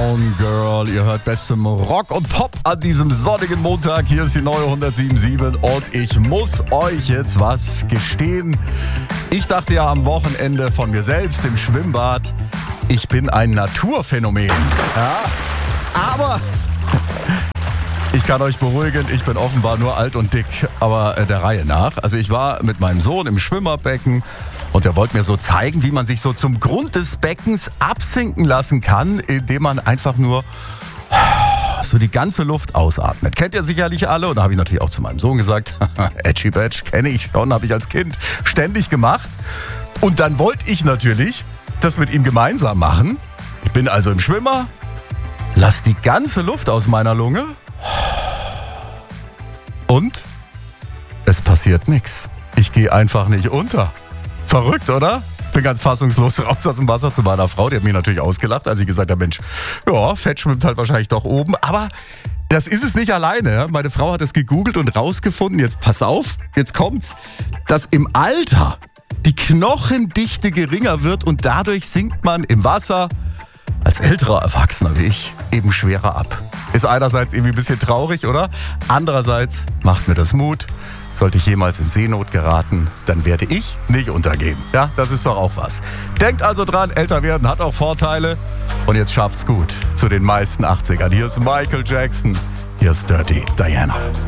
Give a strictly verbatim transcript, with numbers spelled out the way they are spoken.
Town Girl. Ihr hört bestem Rock und Pop an diesem sonnigen Montag. Hier ist die neue hundertsieben Komma sieben und ich muss euch jetzt was gestehen. Ich dachte ja am Wochenende von mir selbst im Schwimmbad, ich bin ein Naturphänomen. Ja, aber ich kann euch beruhigen, ich bin offenbar nur alt und dick, aber äh, der Reihe nach. Also ich war mit meinem Sohn im Schwimmerbecken und er wollte mir so zeigen, wie man sich so zum Grund des Beckens absinken lassen kann, indem man einfach nur so die ganze Luft ausatmet. Kennt ihr sicherlich alle und da habe ich natürlich auch zu meinem Sohn gesagt, Edgy Badge, kenne ich schon, habe ich als Kind ständig gemacht. Und dann wollte ich natürlich das mit ihm gemeinsam machen. Ich bin also im Schwimmer, lass die ganze Luft aus meiner Lunge und es passiert nichts. Ich gehe einfach nicht unter. Verrückt, oder? Bin ganz fassungslos raus aus dem Wasser zu meiner Frau. Die hat mich natürlich ausgelacht, als ich gesagt habe, Mensch, ja, Fett schwimmt halt wahrscheinlich doch oben. Aber das ist es nicht alleine. Meine Frau hat es gegoogelt und rausgefunden, jetzt pass auf, jetzt kommt's, dass im Alter die Knochendichte geringer wird und dadurch sinkt man im Wasser als älterer Erwachsener wie ich eben schwerer ab. Ist einerseits irgendwie ein bisschen traurig, oder? Andererseits macht mir das Mut. Sollte ich jemals in Seenot geraten, dann werde ich nicht untergehen. Ja, das ist doch auch was. Denkt also dran, älter werden hat auch Vorteile. Und jetzt schafft's gut zu den meisten achtzigern. Hier ist Michael Jackson, hier ist Dirty Diana.